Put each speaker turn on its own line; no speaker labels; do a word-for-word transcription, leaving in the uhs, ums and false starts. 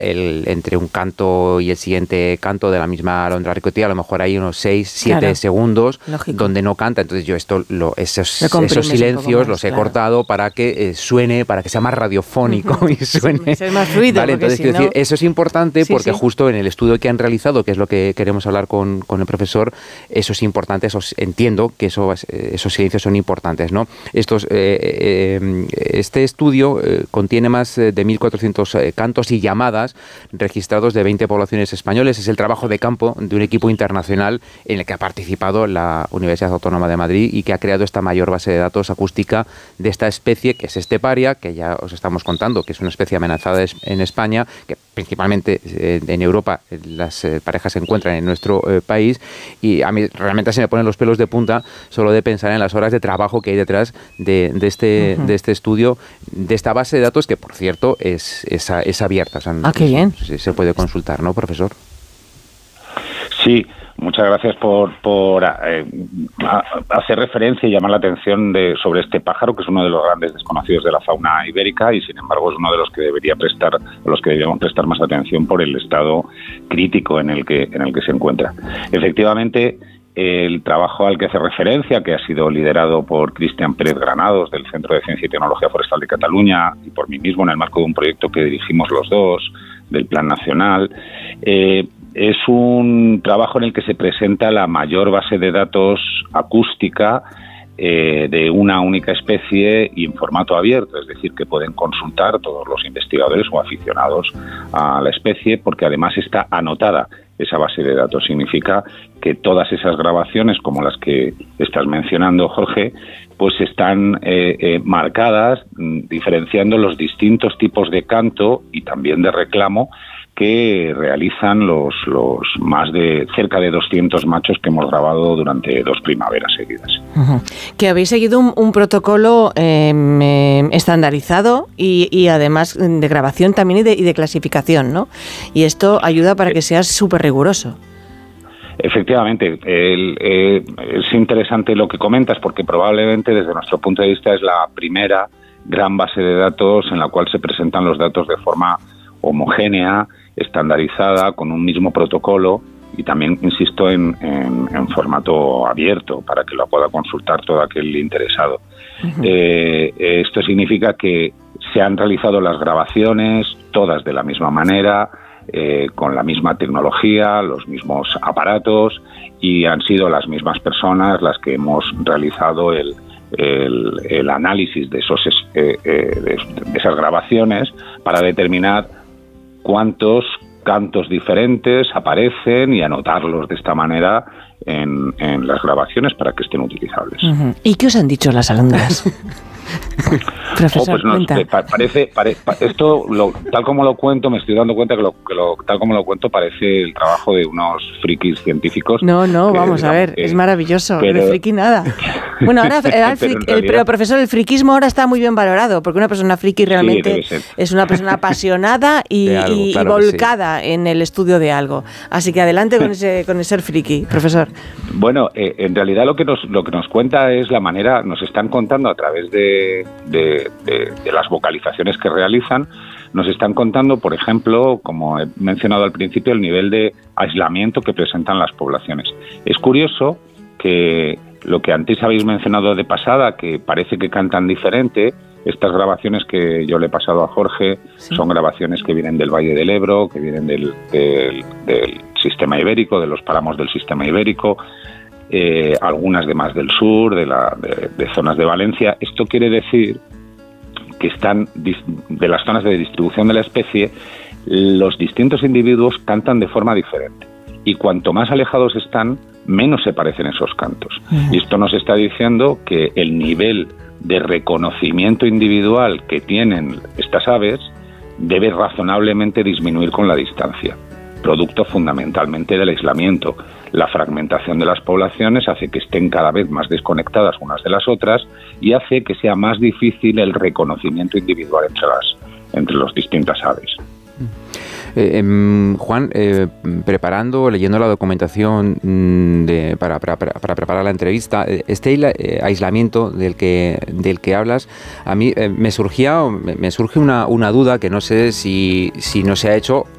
el, entre un canto y el siguiente canto de la misma alondra ricotea, a lo mejor hay unos seis, siete claro. segundos Lógico. donde no canta. Entonces yo esto lo, esos, esos silencios más, los he claro. cortado para que eh, suene, para que sea más radiofónico uh-huh. y suene.
Sí, más fluido.
Vale, entonces
si
quiero
no...
decir, eso es importante sí, porque sí. justo en el estudio que han realizado, que es lo que queremos hablar con, con el profesor, eso es importante, esos, entiendo que eso, esos silencios son importantes, ¿no? Estos, eh, eh, este estudio eh, contiene más de mil cuatrocientos eh, cantos y llamadas registrados de veinte poblaciones españoles. Es el trabajo de campo de un equipo internacional en el que ha participado la Universidad Autónoma de Madrid y que ha creado esta mayor base de datos acústica de esta especie, que es esteparia, que ya os estamos contando, que es una especie amenazada en España, que principalmente eh, en Europa las eh, parejas se encuentran en nuestro eh, país, y a mí realmente se me ponen los pelos de punta solo de pensar en las horas de trabajo que hay detrás de, de, este, uh-huh. de este estudio, de esta base de datos que, por cierto, es, es, es abierta. O sea,
ah, qué bien.
Se, se puede consultar, ¿no, profesor?
Sí, muchas gracias por, por eh, hacer referencia y llamar la atención de, sobre este pájaro, que es uno de los grandes desconocidos de la fauna ibérica y, sin embargo, es uno de los que debería prestar, los que deberíamos prestar más atención por el estado crítico en el que, en el que se encuentra. Efectivamente, el trabajo al que hace referencia, que ha sido liderado por Cristian Pérez Granados del Centro de Ciencia y Tecnología Forestal de Cataluña y por mí mismo en el marco de un proyecto que dirigimos los dos, del Plan Nacional, eh, es un trabajo en el que se presenta la mayor base de datos acústica eh, de una única especie y en formato abierto, es decir, que pueden consultar todos los investigadores o aficionados a la especie, porque además está anotada esa base de datos. Significa que todas esas grabaciones, como las que estás mencionando, Jorge, pues están eh, eh, marcadas, diferenciando los distintos tipos de canto y también de reclamo que realizan los, los más de cerca de doscientos machos que hemos grabado durante dos primaveras seguidas.
Uh-huh. Que habéis seguido un, un protocolo eh, eh, estandarizado y, y además de grabación también y de, y de clasificación, ¿no? Y esto ayuda para que seas súper riguroso.
Efectivamente, el, eh, es interesante lo que comentas porque probablemente desde nuestro punto de vista es la primera gran base de datos en la cual se presentan los datos de forma homogénea, estandarizada, con un mismo protocolo y también, insisto, en, en, en formato abierto para que lo pueda consultar todo aquel interesado. Uh-huh. Eh, esto significa que se han realizado las grabaciones todas de la misma manera, eh, con la misma tecnología, los mismos aparatos y han sido las mismas personas las que hemos realizado el El, el análisis de, esos, eh, eh, de, de esas grabaciones para determinar cuántos cantos diferentes aparecen y anotarlos de esta manera en, en las grabaciones para que estén utilizables.
Uh-huh. ¿Y qué os han dicho las alondras? Profesor,
oh, pues no,
cuenta.
Parece, pare, esto, lo, tal como lo cuento, me estoy dando cuenta que, lo, que lo, tal como lo cuento parece el trabajo de unos frikis científicos.
No, no,
que,
vamos
digamos,
a ver,
que,
es maravilloso,
pero,
de friki nada. Bueno, ahora, el fric, pero, realidad, el, profesor, el friquismo ahora está muy bien valorado, porque una persona friki realmente sí, es una persona apasionada y, algo, y, claro y volcada sí. en el estudio de algo. Así que adelante con ese, con ese ser friki, profesor.
Bueno, eh, en realidad lo que nos lo que nos cuenta es la manera, nos están contando a través de, de, de, de las vocalizaciones que realizan, nos están contando, por ejemplo, como he mencionado al principio, el nivel de aislamiento que presentan las poblaciones. Es curioso que lo que antes habéis mencionado de pasada, que parece que cantan diferente, estas grabaciones que yo le he pasado a Jorge sí. son grabaciones que vienen del Valle del Ebro, que vienen del, del, del sistema ibérico, de los páramos del sistema ibérico, eh, algunas de más del sur, de, la, de, de zonas de Valencia. Esto quiere decir que están de las zonas de distribución de la especie, los distintos individuos cantan de forma diferente. Y cuanto más alejados están, menos se parecen esos cantos. Uh-huh. Y esto nos está diciendo que el nivel de reconocimiento individual que tienen estas aves debe razonablemente disminuir con la distancia, producto fundamentalmente del aislamiento. La fragmentación de las poblaciones hace que estén cada vez más desconectadas unas de las otras y hace que sea más difícil el reconocimiento individual entre las entre las distintas aves.
Eh, eh, Juan, eh, preparando, leyendo la documentación de, para, para, para preparar la entrevista, este eh, aislamiento del que, del que hablas, a mí eh, me surgía, me, me surge una, una duda que no sé si, si no se ha hecho